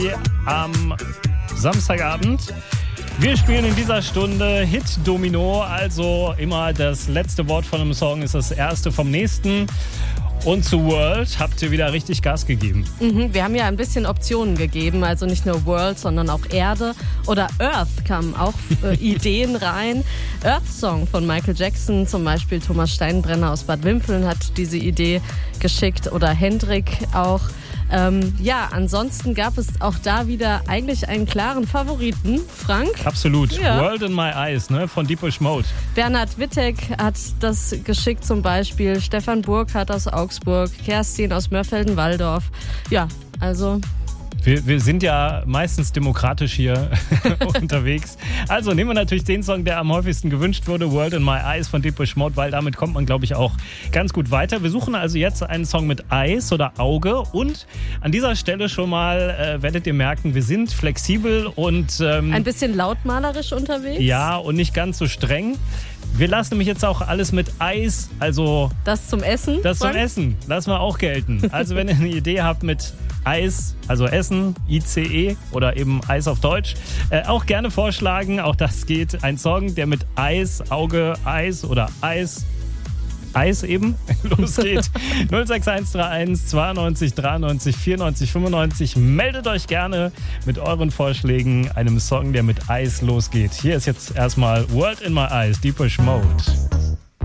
am Samstagabend. Wir spielen in dieser Stunde Hit Domino, also immer das letzte Wort von einem Song ist das erste vom nächsten. Und zu World habt ihr wieder richtig Gas gegeben. Wir haben ja ein bisschen Optionen gegeben, also nicht nur World, sondern auch Erde oder Earth kamen auch Ideen rein. Earth Song von Michael Jackson, zum Beispiel Thomas Steinbrenner aus Bad Wimpfeln hat diese Idee geschickt oder Hendrik auch. Ansonsten gab es auch da wieder eigentlich einen klaren Favoriten. Frank? Absolut. Ja. World in My Eyes, ne, von Deepish Mode. Bernhard Wittek hat das geschickt zum Beispiel. Stefan Burkhardt aus Augsburg. Kerstin aus Mörfelden-Walldorf. Ja, also... Wir sind ja meistens demokratisch hier unterwegs. Also nehmen wir natürlich den Song, der am häufigsten gewünscht wurde, World in My Eyes von Deepish Mode, weil damit kommt man, glaube ich, auch ganz gut weiter. Wir suchen also jetzt einen Song mit Eyes oder Auge und an dieser Stelle schon mal werdet ihr merken, wir sind flexibel und... ein bisschen lautmalerisch unterwegs? Ja, und nicht ganz so streng. Wir lassen nämlich jetzt auch alles mit Eis, also... Das zum Essen? Das zum Essen, lassen wir auch gelten. Also wenn ihr eine Idee habt mit Eis, also Essen, ICE oder eben Eis auf Deutsch, auch gerne vorschlagen. Auch das geht. Ein Song, der mit Eis, Auge, Eis oder Eis eben losgeht. 06131 92 93 94 95. Meldet euch gerne mit euren Vorschlägen, einem Song, der mit Eis losgeht. Hier ist jetzt erstmal World in My Eyes, Deepish Mode.